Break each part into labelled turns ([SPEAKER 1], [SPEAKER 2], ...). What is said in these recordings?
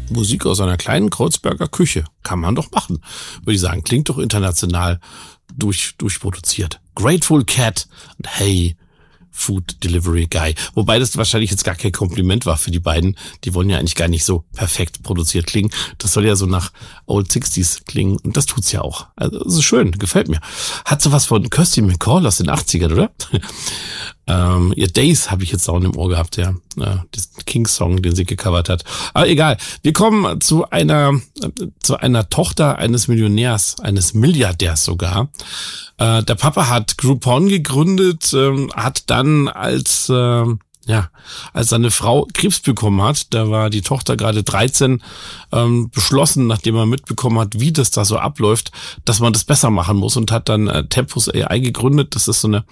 [SPEAKER 1] Musik aus einer kleinen Kreuzberger Küche. Kann man doch machen, würde ich sagen. Klingt doch international durchproduziert. Grateful Cat und Hey, Food Delivery Guy. Wobei das wahrscheinlich jetzt gar kein Kompliment war für die beiden. Die wollen ja eigentlich gar nicht so perfekt produziert klingen. Das soll ja so nach Old 60s klingen. Und das tut's ja auch. Also, das ist schön. Gefällt mir. Hat sowas von Kirsty McCall aus den 80ern, oder? Ihr Days habe ich jetzt auch im Ohr gehabt, ja. Diesen Kings-Song, den sie gecovert hat. Aber egal. Wir kommen zu einer Tochter eines Millionärs, eines Milliardärs sogar. Der Papa hat Groupon gegründet, hat dann als seine Frau Krebs bekommen hat, da war die Tochter gerade 13, beschlossen, nachdem er mitbekommen hat, wie das da so abläuft, dass man das besser machen muss und hat dann Tempus AI gegründet. Das ist so eine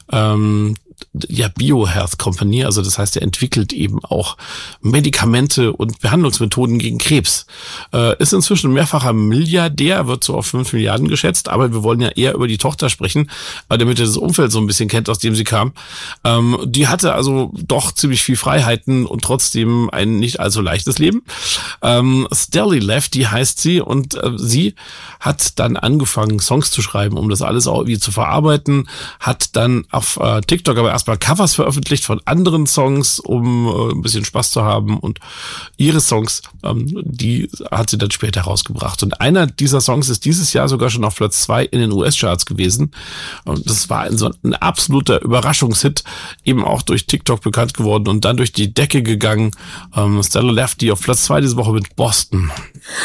[SPEAKER 1] Biohealth Company, also das heißt, er entwickelt eben auch Medikamente und Behandlungsmethoden gegen Krebs. Ist inzwischen mehrfacher Milliardär, wird so auf 5 Milliarden geschätzt, aber wir wollen ja eher über die Tochter sprechen, damit ihr das Umfeld so ein bisschen kennt, aus dem sie kam. Die hatte also doch ziemlich viel Freiheiten und trotzdem ein nicht allzu leichtes Leben. Stelly Lefty heißt sie und sie hat dann angefangen, Songs zu schreiben, um das alles auch irgendwie zu verarbeiten, hat dann auf TikTok aber erstmal Covers veröffentlicht von anderen Songs, um ein bisschen Spaß zu haben, und ihre Songs, die hat sie dann später rausgebracht. Und einer dieser Songs ist dieses Jahr sogar schon auf Platz 2 in den US-Charts gewesen. Und das war ein absoluter Überraschungshit, eben auch durch TikTok bekannt geworden und dann durch die Decke gegangen. Stelly Lefty auf Platz 2 diese Woche mit Boston.